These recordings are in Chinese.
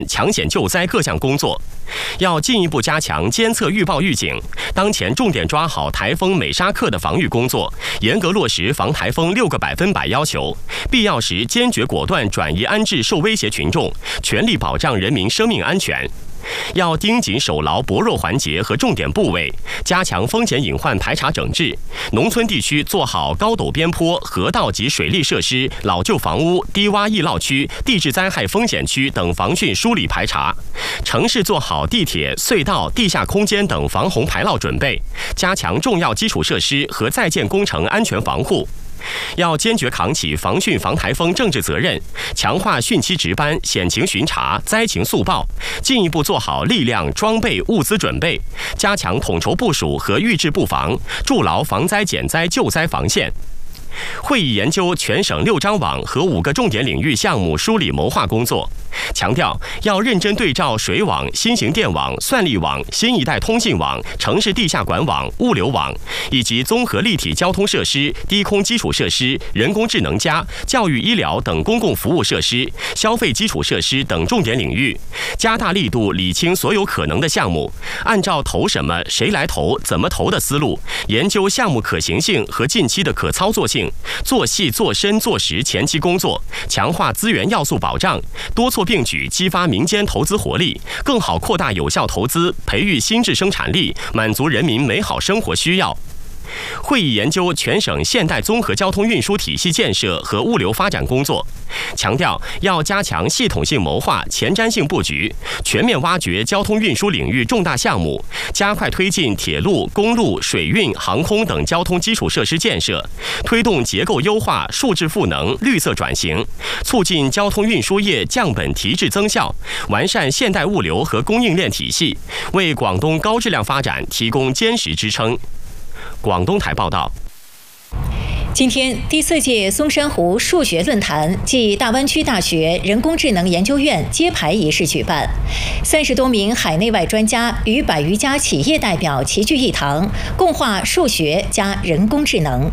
抢险救灾各项工作，要进一步加强监测预报预警，当前重点抓好台风美沙克的防御工作，严格落实防台风6个100%要求，必要时坚决果断转移安置受威胁群众，全力保障人民生命安全。要盯紧守牢薄弱环节和重点部位，加强风险隐患排查整治。农村地区做好高陡边坡、河道及水利设施、老旧房屋、低洼易涝区、地质灾害风险区等防汛梳理排查。城市做好地铁、隧道、地下空间等防洪排涝准备，加强重要基础设施和在建工程安全防护。要坚决扛起防汛防台风政治责任，强化汛期值班、险情巡查、灾情速报，进一步做好力量、装备、物资准备，加强统筹部署和预置布防，筑牢防灾减灾救灾防线。会议研究全省6张网和5个重点领域项目梳理谋划工作，强调要认真对照水网、新型电网、算力网、新一代通信网、城市地下管网、物流网以及综合立体交通设施、低空基础设施、人工智能加、教育医疗等公共服务设施、消费基础设施等重点领域，加大力度理清所有可能的项目，按照投什么、谁来投、怎么投的思路，研究项目可行性和近期的可操作性，做细做深做实前期工作，强化资源要素保障，多措并举激发民间投资活力，更好扩大有效投资，培育新质生产力，满足人民美好生活需要。会议研究全省现代综合交通运输体系建设和物流发展工作，强调要加强系统性谋划、前瞻性布局，全面挖掘交通运输领域重大项目，加快推进铁路、公路、水运、航空等交通基础设施建设，推动结构优化、数字赋能、绿色转型，促进交通运输业降本提质增效，完善现代物流和供应链体系，为广东高质量发展提供坚实支撑。广东台报道。 今天，第4届松山湖数学论坛暨大湾区大学人工智能研究院揭牌仪式举办，30多名海内外专家与100余家企业代表齐聚一堂，共话数学加人工智能。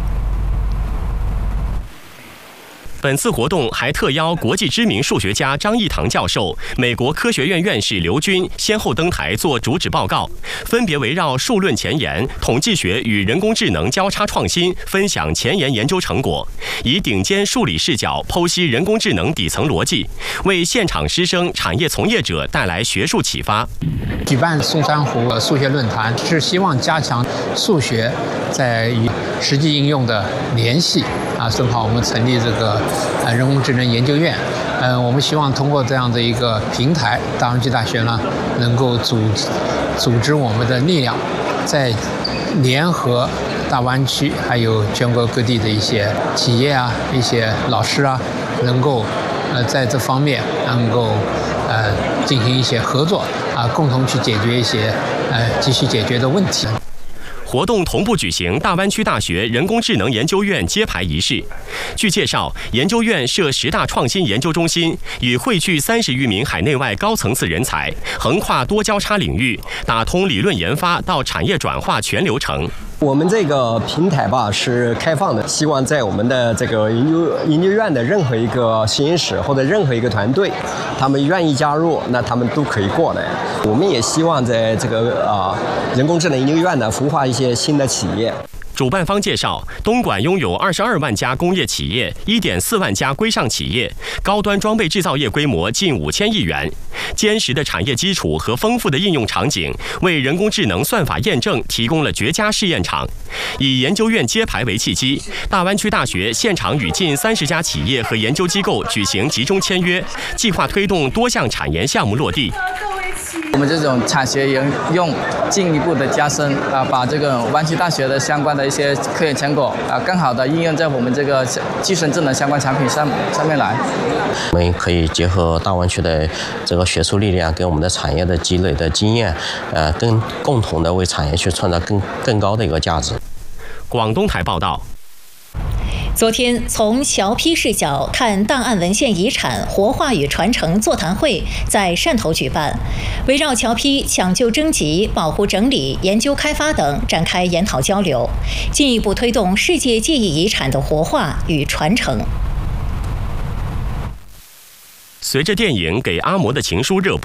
本次活动还特邀国际知名数学家张益唐教授、美国科学院院士刘军先后登台做主旨报告，分别围绕数论前沿、统计学与人工智能交叉创新，分享前沿研究成果，以顶尖数理视角剖析人工智能底层逻辑，为现场师生、产业从业者带来学术启发。 举办松山湖数学论坛是希望加强数学在与实际应用的联系正好我们成立这个人工智能研究院，我们希望通过这样的一个平台，大湾区大学呢能够组织我们的力量，在联合大湾区还有全国各地的一些企业一些老师能够在这方面能够进行一些合作共同去解决一些急需解决的问题。 活动同步举行大湾区大学人工智能研究院揭牌仪式。据介绍，研究院设10大创新研究中心，与汇聚30余名海内外高层次人才，横跨多交叉领域，打通理论研发到产业转化全流程。 我们这个平台是开放的，希望在我们的这个研究院的任何一个实验室或者任何一个团队，他们愿意加入，那他们都可以过来。我们也希望在这个人工智能研究院呢，孵化一些新的企业。 主办方介绍，东莞拥有22万家工业企业，1.4万家规上企业，高端装备制造业规模近5000亿元，坚实的产业基础和丰富的应用场景，为人工智能算法验证提供了绝佳试验场。以研究院揭牌为契机，大湾区大学现场与近30家企业和研究机构举行集中签约，计划推动多项产研项目落地。 我们这种产学研用进一步的加深把这个湾区大学的相关的一些科研成果更好的应用在我们这个计算智能相关产品上面来。 我们可以结合大湾区的这个学术力量跟我们的产业的积累的经验，共同的为产业去创造更高的一个价值。 广东台报道。 昨天，从侨批视角看档案文献遗产活化与传承座谈会在汕头举办，围绕侨批抢救征集、保护整理、研究开发等展开研讨交流，进一步推动世界记忆遗产的活化与传承。 随着电影《给阿嬷的情书》热播。